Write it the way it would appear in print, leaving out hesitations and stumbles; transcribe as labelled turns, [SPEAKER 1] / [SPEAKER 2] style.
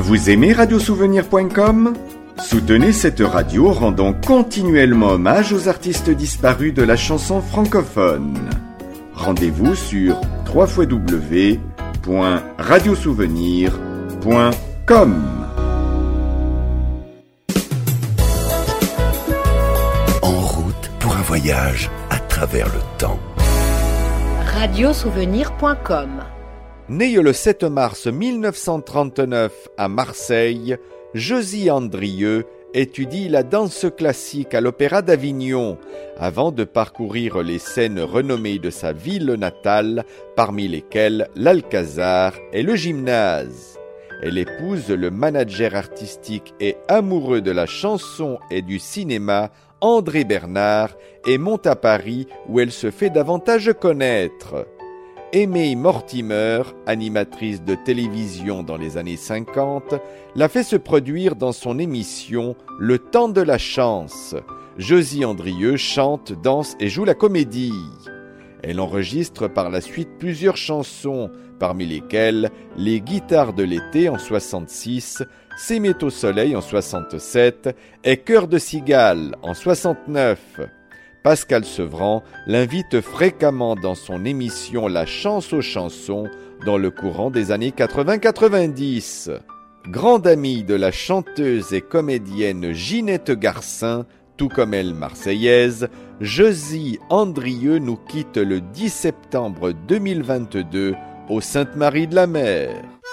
[SPEAKER 1] Vous aimez radiosouvenir.com ? Soutenez cette radio rendant continuellement hommage aux artistes disparus de la chanson francophone. Rendez-vous sur www.radiosouvenir.com.
[SPEAKER 2] En route pour un voyage à travers le temps.
[SPEAKER 3] Radiosouvenir.com.
[SPEAKER 4] Né le 7 mars 1939 à Marseille, Josy Andrieux étudie la danse classique à l'Opéra d'Avignon avant de parcourir les scènes renommées de sa ville natale, parmi lesquelles l'Alcazar et le Gymnase. Elle épouse le manager artistique et amoureux de la chanson et du cinéma, André Bernard, et monte à Paris où elle se fait davantage connaître. Aimée Mortimer, animatrice de télévision dans les années 50, l'a fait se produire dans son émission Le Temps de la Chance. Josy Andrieux chante, danse et joue la comédie. Elle enregistre par la suite plusieurs chansons, parmi lesquelles Les Guitares de l'été en 66, S'aimer au soleil en 67 et Cœur de cigale en 69. Pascal Sevran l'invite fréquemment dans son émission La Chance aux chansons dans le courant des années 80-90. Grande amie de la chanteuse et comédienne Ginette Garcin, tout comme elle marseillaise, Josy Andrieux nous quitte le 10 septembre 2022 au Sainte-Marie-de-la-Mer.